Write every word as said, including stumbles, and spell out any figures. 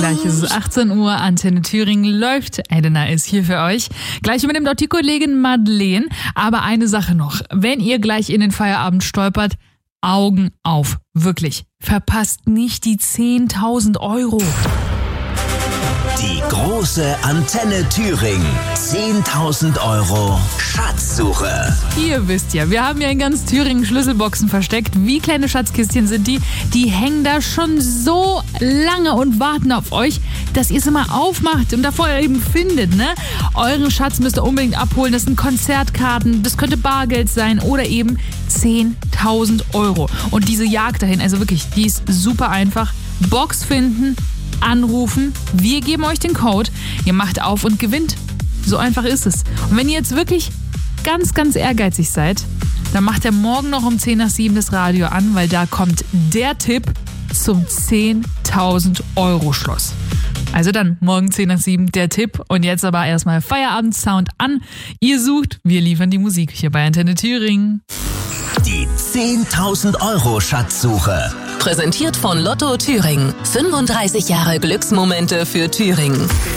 Gleich ist es achtzehn Uhr, Antenne Thüringen läuft. Elena ist hier für euch. Gleich übernimmt auch die Kollegin Madeleine. Aber eine Sache noch. Wenn ihr gleich in den Feierabend stolpert, Augen auf. Wirklich. Verpasst nicht die zehntausend Euro. Die große Antenne Thüringen. zehntausend Euro Schatzsuche. Ihr wisst ja, wir haben ja in ganz Thüringen Schlüsselboxen versteckt. Wie kleine Schatzkistchen sind die? Die hängen da schon so lange und warten auf euch, dass ihr sie mal aufmacht und davor eben findet, ne? Euren Schatz müsst ihr unbedingt abholen. Das sind Konzertkarten, das könnte Bargeld sein oder eben zehntausend Euro. Und diese Jagd dahin, also wirklich, die ist super einfach. Box finden, anrufen, wir geben euch den Code, ihr macht auf und gewinnt. So einfach ist es. Und wenn ihr jetzt wirklich ganz, ganz ehrgeizig seid, dann macht ihr morgen noch um zehn nach sieben das Radio an, weil da kommt der Tipp zum zehntausend Euro Schloss. Also dann, morgen zehn nach sieben der Tipp. Und jetzt aber erstmal Feierabend-Sound an. Ihr sucht, wir liefern die Musik hier bei Antenne Thüringen. Die zehntausend Euro Schatzsuche. Präsentiert von Lotto Thüringen. fünfunddreißig Jahre Glücksmomente für Thüringen.